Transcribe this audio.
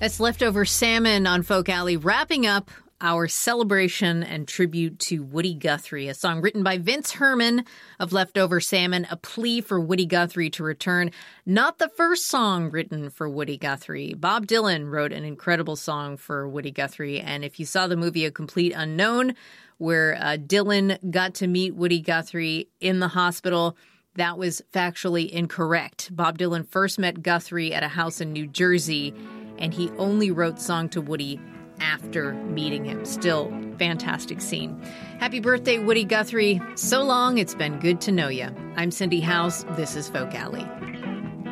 That's Leftover Salmon on Folk Alley, wrapping up our celebration and tribute to Woody Guthrie, a song written by Vince Herman of Leftover Salmon, a plea for Woody Guthrie to return. Not the first song written for Woody Guthrie. Bob Dylan wrote an incredible song for Woody Guthrie, and if you saw the movie A Complete Unknown, where Dylan got to meet Woody Guthrie in the hospital, that was factually incorrect. Bob Dylan first met Guthrie at a house in New Jersey, and he only wrote Song to Woody after meeting him. Still, fantastic scene. Happy birthday, Woody Guthrie. So long, it's been good to know you. I'm Cindy House. This is Folk Alley.